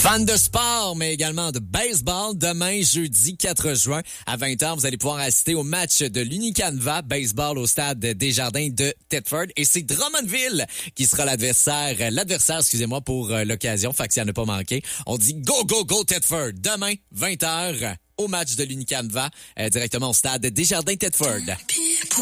Fan de sport, mais également de baseball, demain, jeudi 4 juin, à 20h, vous allez pouvoir assister au match de l'Unicanva Baseball au stade Desjardins de Thetford. Et c'est Drummondville qui sera l'adversaire, pour l'occasion. Fait que s'il n'y en a pas manqué, on dit go, go, go Thetford. Demain, 20h, au match de l'Unicanva, directement au stade Desjardins Thetford.